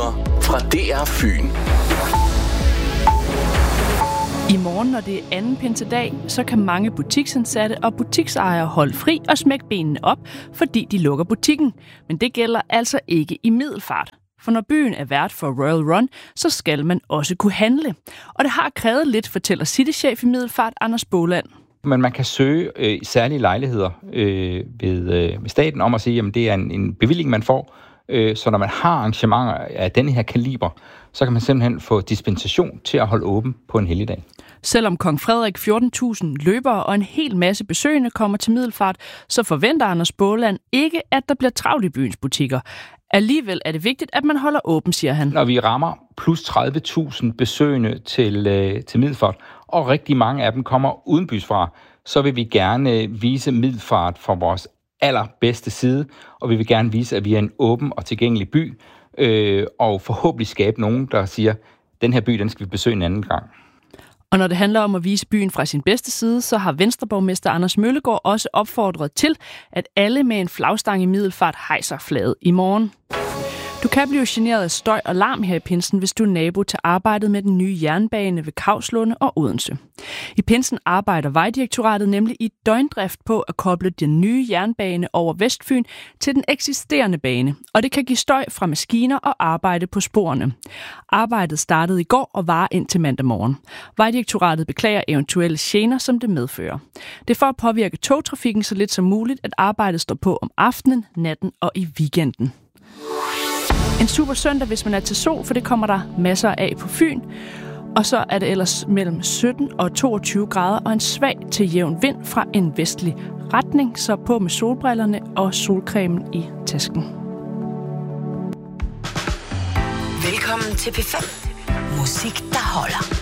nyheder fra DR Fyn. I morgen, når det er anden pinsedag, så kan mange butiksansatte og butiksejere holde fri og smække benene op, fordi de lukker butikken. Men det gælder altså ikke i Middelfart. For når byen er vært for Royal Run, så skal man også kunne handle. Og det har krævet lidt, fortæller citychef i Middelfart, Anders Boland. Men man kan søge særlige lejligheder ved staten om at sige, at det er en bevilling, man får. Så når man har arrangementer af denne her kaliber, så kan man simpelthen få dispensation til at holde åben på en helligdag. Selvom kong Frederik 14.000 løbere og en hel masse besøgende kommer til Middelfart, så forventer Anders Boland ikke, at der bliver travlt i byens butikker. Alligevel er det vigtigt, at man holder åben, siger han. Når vi rammer plus 30.000 besøgende til Middelfart, og rigtig mange af dem kommer udenbys fra, så vil vi gerne vise Middelfart fra vores allerbedste side, og vi vil gerne vise, at vi er en åben og tilgængelig by, og forhåbentlig skabe nogen, der siger, den her by, den skal vi besøge en anden gang. Og når det handler om at vise byen fra sin bedste side, så har Venstreborgmester Anders Møllegaard også opfordret til, at alle med en flagstang i Middelfart hejser flaget i morgen. Du kan blive generet af støj og larm her i pinsen, hvis du er nabo til arbejdet med den nye jernbane ved Kauslunde og Odense. I pinsen arbejder Vejdirektoratet nemlig i døgndrift på at koble den nye jernbane over Vestfyn til den eksisterende bane, og det kan give støj fra maskiner og arbejde på sporene. Arbejdet startede i går og varer indtil mandag morgen. Vejdirektoratet beklager eventuelle gener, som det medfører. Det er for at påvirke togtrafikken så lidt som muligt, at arbejdet står på om aftenen, natten og i weekenden. En super søndag, hvis man er til sol, for det kommer der masser af på Fyn. Og så er det ellers mellem 17 og 22 grader og en svag til jævn vind fra en vestlig retning, så på med solbrillerne og solcremen i tasken. Velkommen til P5. Musik, der holder.